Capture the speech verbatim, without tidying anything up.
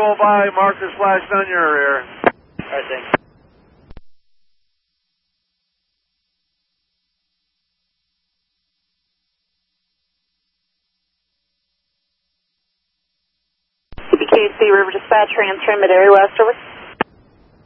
visual by, markers flashed on your rear. Alright, thanks. C B K C River Dispatch, transfer mid-area west, over.